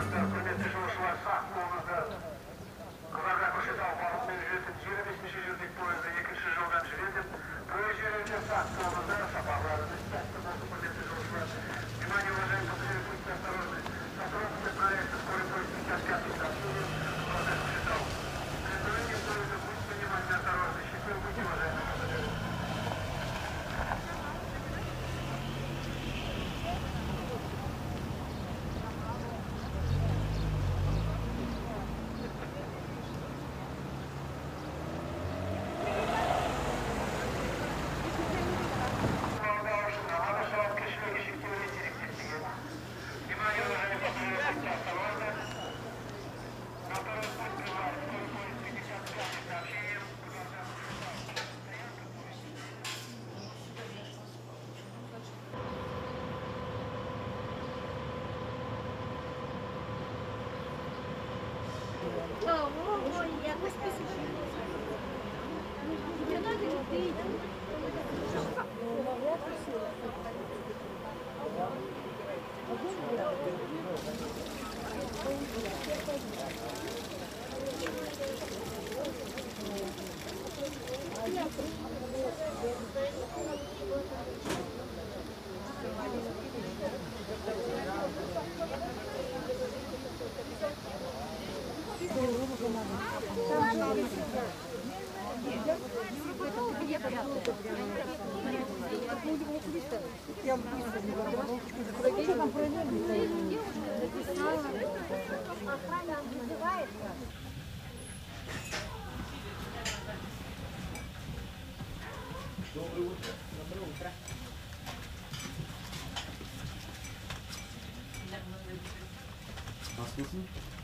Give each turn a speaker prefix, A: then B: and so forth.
A: Құрметті жолаушылар, сақ болыңыздар. Қызылорда көкшетау бағытымен жүретін 25-ші жүрдек пойызы 2-ші жолдан жүреді. Пойыз жүрерде сақ болыңыздар, сапарларыңыз сәтті болсын, құрметті жолаушылар. Внимание, уважаемые пассажиры, будьте осторожны. Сотрудники проекта «Скорый поезд 55» сообщили город Көкшетау. При отправлении поезда будьте внимательны, осторожны. Счастливы пути, уважаемые пассажиры.
B: Якось
C: Доброе утро. Nasılsın?